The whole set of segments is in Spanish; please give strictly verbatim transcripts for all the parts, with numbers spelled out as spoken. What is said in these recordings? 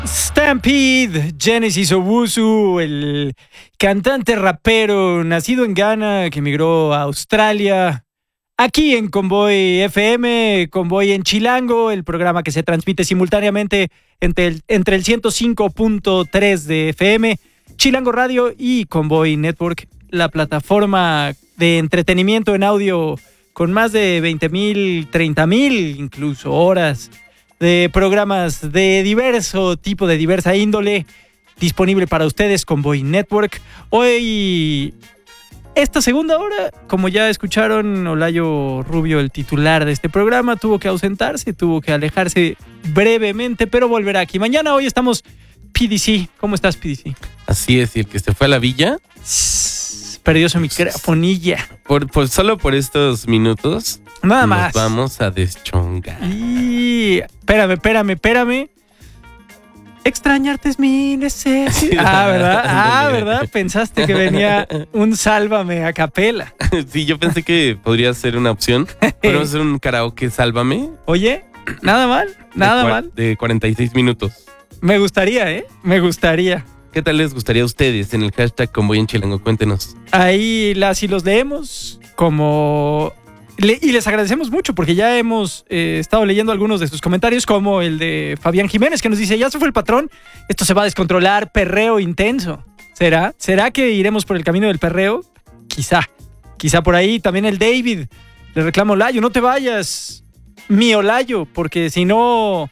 Stampede, Genesis Owusu, el cantante rapero nacido en Ghana que emigró a Australia, aquí en Convoy F M, Convoy en Chilango, el programa que se transmite simultáneamente entre el, entre el ciento cinco punto tres de F M, Chilango Radio y Convoy Network, la plataforma de entretenimiento en audio con más de veinte mil, treinta mil incluso horas de programas de diverso tipo, de diversa índole, disponible para ustedes, Convoy Network. Hoy, esta segunda hora, como ya escucharon, Olayo Rubio, el titular de este programa, tuvo que ausentarse, tuvo que alejarse brevemente, pero volverá aquí. Mañana, hoy estamos P D C. ¿Cómo estás, P D C? Así es, y el que se fue a la villa... Perdió su microfonilla. Por, por, solo por estos minutos. Nada nos más. Vamos a deschongar. Y... Espérame, espérame, espérame. Extrañarte es mi necesidad. Ah, ¿verdad? Ah, ¿verdad? Pensaste que venía un Sálvame a capela. Sí, yo pensé que podría ser una opción. Podemos hacer un karaoke Sálvame. Oye, nada mal, nada de cua- mal. De cuarenta y seis minutos. Me gustaría, ¿eh? Me gustaría. ¿Qué tal les gustaría a ustedes en el hashtag Convoy en Chilango? Cuéntenos. Ahí las y los leemos como... Le, y les agradecemos mucho porque ya hemos eh, estado leyendo algunos de sus comentarios, como el de Fabián Jiménez, que nos dice: ya se fue el patrón, esto se va a descontrolar, perreo intenso. ¿Será? ¿Será que iremos por el camino del perreo? Quizá. Quizá por ahí. También el David le reclama: Olayo, no te vayas, mi Olayo, porque si no,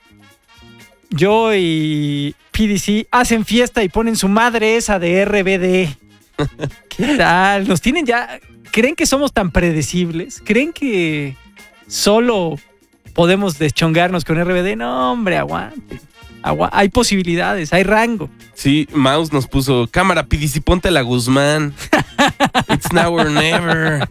yo y P D C hacen fiesta y ponen su madre esa de R B D. ¿Qué tal? Nos tienen ya... ¿Creen que somos tan predecibles? ¿Creen que solo podemos deschongarnos con R B D? No, hombre, aguante. Agua- hay posibilidades, hay rango. Sí, Mouse nos puso: cámara, P D C, ponte la Guzmán. It's now or never.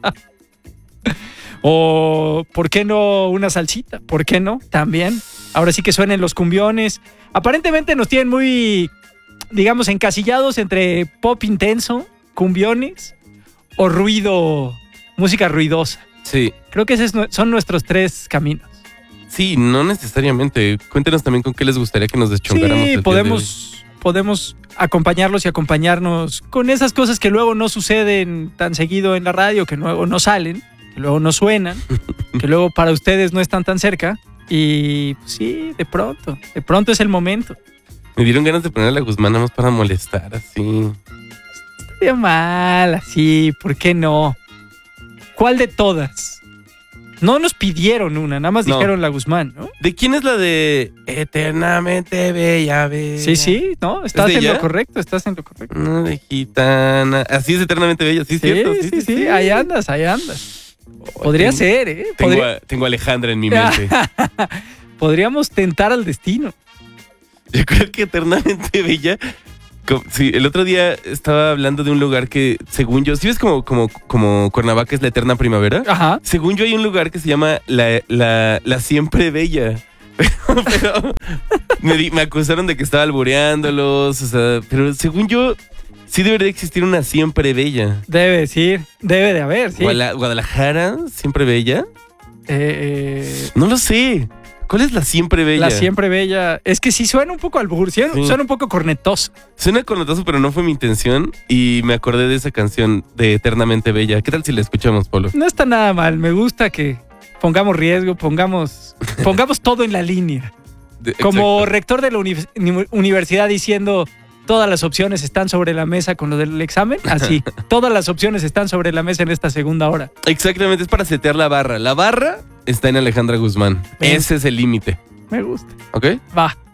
O, ¿por qué no una salsita? ¿Por qué no? También. Ahora sí que suenen los cumbiones. Aparentemente nos tienen muy, digamos, encasillados entre pop intenso, cumbiones o ruido, música ruidosa. Sí. Creo que esos son nuestros tres caminos. Sí, no necesariamente. Cuéntenos también con qué les gustaría que nos deschongáramos. Sí, el día podemos, podemos acompañarlos y acompañarnos con esas cosas que luego no suceden tan seguido en la radio, que luego no salen, que luego no suenan, que luego para ustedes no están tan cerca. Y pues, sí, de pronto, de pronto es el momento. de hoy. Me dieron ganas de poner a la Guzmán nada más para molestar, así. Estaría mal, así, ¿por qué no? ¿Cuál de todas? No nos pidieron una, nada más No. dijeron la Guzmán, ¿no? ¿De quién es la de Eternamente Bella, Bella? Sí, sí, no, estás ¿Es de en lo ella? correcto, estás en lo correcto. No, de gitana. Así es Eternamente Bella, sí, Sí, cierto. sí, sí, sí, ahí andas, ahí andas. Podría tengo- ser, ¿eh? Tengo, Podría- a, tengo a Alejandra en mi mente. Podríamos tentar al destino. Yo creo que Eternamente Bella. co- Sí, el otro día estaba hablando de un lugar que, según yo, ¿sí ves como, como, como Cuernavaca es la eterna primavera? Ajá. Según yo, hay un lugar que se llama La, la, la Siempre Bella. Pero, pero me, di- me acusaron de que estaba albureándolos. O sea, pero según yo, sí debería existir una Siempre Bella. Debe decir, debe de haber, sí. Guala- Guadalajara, Siempre Bella. Eh, eh, No lo sé. ¿Cuál es la Siempre Bella? la siempre bella. Es que sí suena un poco albur, sí, Sí. suena un poco cornetoso. Suena connotazo, pero no fue mi intención. Y me acordé de esa canción de Eternamente Bella. ¿Qué tal si la escuchamos, Polo? No está nada mal, me gusta que pongamos riesgo, pongamos, pongamos todo en la línea. De- Como exacto. rector de la uni- uni- universidad diciendo: todas las opciones están sobre la mesa con lo del examen, así, todas las opciones están sobre la mesa en esta segunda hora. Exactamente, es para setear la barra. La barra está en Alejandra Guzmán. Bien. Ese es el límite. Me gusta. ¿Ok? Va.